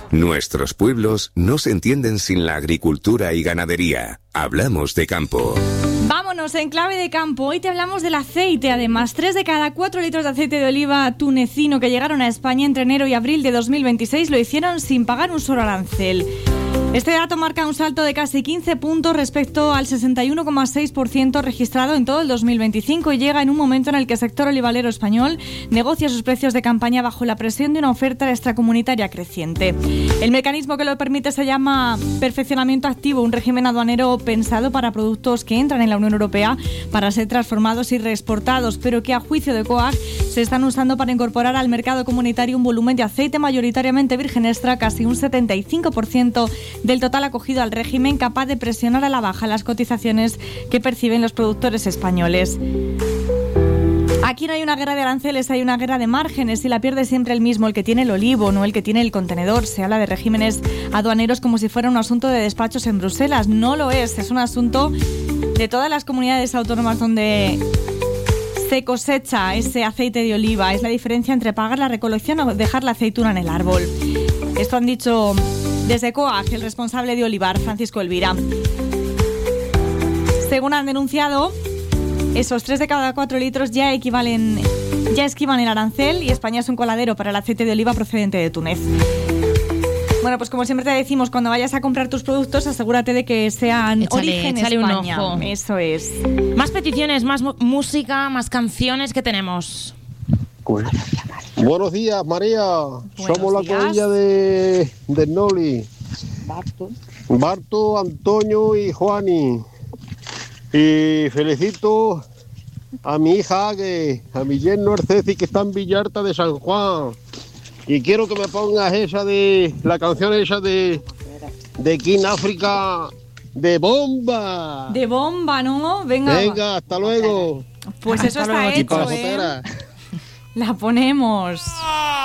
Nuestros pueblos no se entienden sin la agricultura y ganadería. Hablamos de campo. Vámonos en clave de campo. Hoy te hablamos del aceite. Además, 3 de cada 4 litros de aceite de oliva tunecino que llegaron a España entre enero y abril de 2026 lo hicieron sin pagar un solo arancel. Este dato marca un salto de casi 15 puntos respecto al 61,6% registrado en todo el 2025 y llega en un momento en el que el sector olivalero español negocia sus precios de campaña bajo la presión de una oferta extracomunitaria creciente. El mecanismo que lo permite se llama perfeccionamiento activo, un régimen aduanero pensado para productos que entran en la Unión Europea para ser transformados y reexportados, pero que a juicio de COAG se están usando para incorporar al mercado comunitario un volumen de aceite mayoritariamente virgen extra, casi un 75% del total acogido al régimen, capaz de presionar a la baja las cotizaciones que perciben los productores españoles. Aquí no hay una guerra de aranceles, hay una guerra de márgenes y la pierde siempre el mismo, el que tiene el olivo, no el que tiene el contenedor. Se habla de regímenes aduaneros como si fuera un asunto de despachos en Bruselas. No lo es un asunto de todas las comunidades autónomas donde se cosecha ese aceite de oliva. Es la diferencia entre pagar la recolección o dejar la aceituna en el árbol. Esto han dicho desde COAG, el responsable de Olivar, Francisco Elvira. Según han denunciado, esos 3 de cada 4 litros ya esquivan el arancel y España es un coladero para el aceite de oliva procedente de Túnez. Bueno, pues como siempre te decimos, cuando vayas a comprar tus productos, asegúrate de que sean origen España. Un ojo. Eso es. Más peticiones, más música, más canciones que tenemos. Buenos días, María. Somos la cuadrilla de Noli. Barto, Antonio y Juani. Y felicito a mi hija Ague, a mi yerno Arceci, que está en Villarta de San Juan. Y quiero que me pongas la canción esa de King África, de bomba. De bomba, ¿no? Venga, hasta luego. Pues eso está hecho, La ponemos.